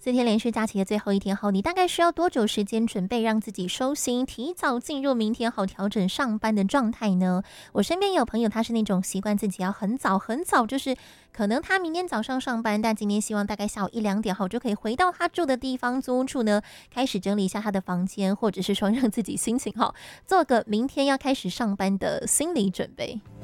4天连续假期的最后一天后，你大概需要多久时间准备让自己收心，提早进入明天好调整上班的状态呢？我身边有朋友，他是那种习惯自己要很早很早，就是可能他明天早上上班，但今天希望大概下午1-2点后就可以回到他住的地方租屋处呢，开始整理一下他的房间，或者是说让自己心情好，做个明天要开始上班的心理准备。